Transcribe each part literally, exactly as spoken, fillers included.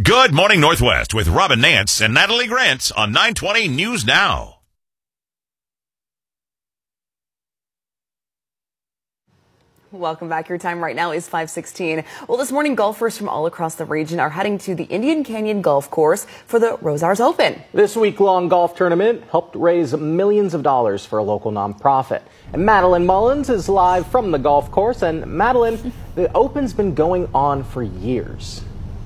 Good morning, Northwest, with Robin Nance and Natalie Grant on nine twenty News Now. Welcome back. Your time right now is five sixteen. Well, this morning, golfers from all across the region are heading to the Indian Canyon Golf Course for the Rosars Open. This week-long golf tournament helped raise millions of dollars for a local nonprofit. And Madeline Mullins is live from the golf course. And Madeline, the Open's been going on for years.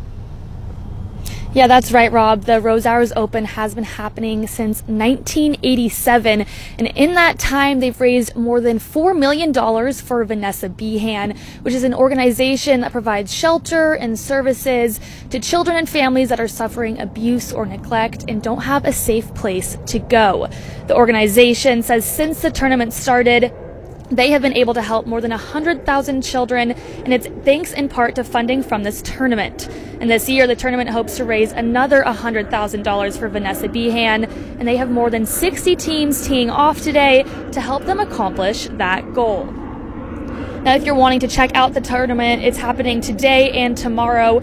Yeah, that's right, Rob. The Rosars Open has been happening since nineteen eighty-seven, and in that time, they've raised more than four million dollars for Vanessa Behan, which is an organization that provides shelter and services to children and families that are suffering abuse or neglect and don't have a safe place to go. The organization says since the tournament started, they have been able to help more than one hundred thousand children, and it's thanks in part to funding from this tournament. And this year, the tournament hopes to raise another one hundred thousand dollars for Vanessa Behan, and they have more than sixty teams teeing off today to help them accomplish that goal. Now, if you're wanting to check out the tournament, it's happening today and tomorrow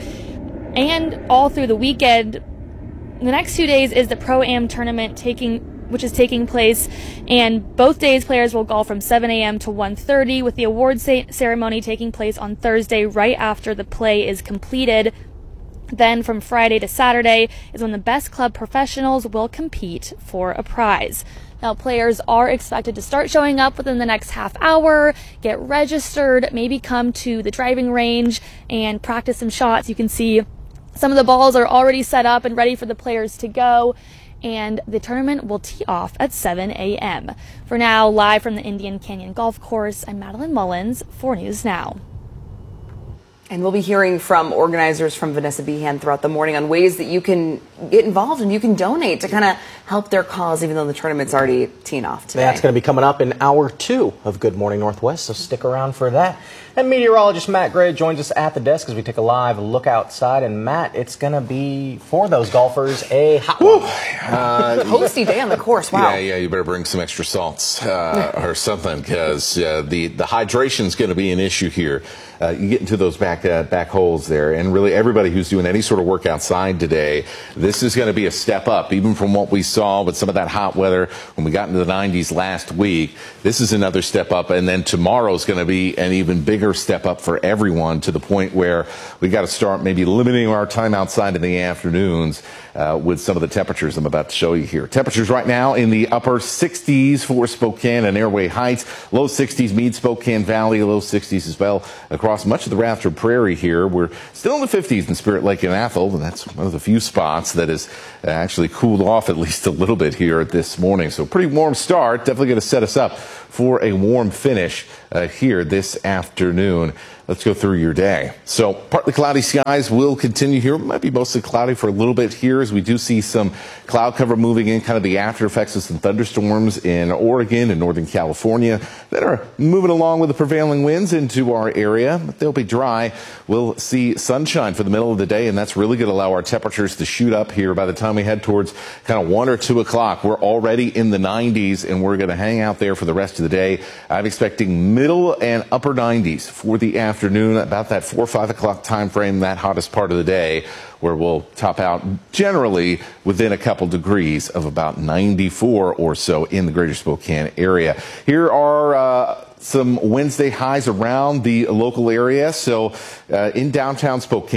and all through the weekend. The next two days is the Pro-Am tournament taking which is taking place, and both days players will golf from seven a m to one thirty, with the awards ceremony taking place on Thursday right after the play is completed. Then from Friday to Saturday is when the best club professionals will compete for a prize. Now, players are expected to start showing up within the next half hour, get registered, maybe come to the driving range and practice some shots. You can see some of the balls are already set up and ready for the players to go. And the tournament will tee off at seven a m For now, live from the Indian Canyon Golf Course, I'm Madeline Mullins for News Now. And we'll be hearing from organizers from Vanessa Behan throughout the morning on ways that you can get involved and you can donate to kind of help their cause, even though the tournament's already teeing off today. That's going to be coming up in hour two of Good Morning Northwest, so stick around for that. And meteorologist Matt Gray joins us at the desk as we take a live look outside. And Matt, it's going to be, for those golfers, a hot one. Uh, Hosty day on the course, wow. Yeah, yeah, you better bring some extra salts uh, or something, because uh, the, the hydration is going to be an issue here. Uh, you get into those back uh, back holes there, and really everybody who's doing any sort of work outside today, this is going to be a step up, even from what we saw with some of that hot weather when we got into the nineties last week. This is another step up, and then tomorrow is going to be an even bigger step up for everyone, to the point where we got to start maybe limiting our time outside in the afternoons uh, with some of the temperatures I'm about to show you here. Temperatures right now in the upper sixties for Spokane and Airway Heights, low sixties, Meade, Spokane Valley, low sixties as well across much of the Rafter Prairie here. We're still in the fifties in Spirit Lake and Athol, and that's one of the few spots that has actually cooled off at least a little bit here this morning. So pretty warm start, definitely going to set us up for a warm finish uh, here this afternoon. Let's go through your day. So partly cloudy skies will continue here. It might be mostly cloudy for a little bit here, as we do see some cloud cover moving in, kind of the after effects of some thunderstorms in Oregon and Northern California that are moving along with the prevailing winds into our area. But they'll be dry. We'll see sunshine for the middle of the day, and that's really going to allow our temperatures to shoot up here. By the time we head towards kind of one or two o'clock, we're already in the nineties, and we're going to hang out there for the rest of the day. I'm expecting middle and upper nineties for the afternoon, about that four or five o'clock time frame, that hottest part of the day, where we'll top out generally within a couple degrees of about ninety-four or so in the greater Spokane area. Here are uh, some Wednesday highs around the local area. So uh, in downtown Spokane,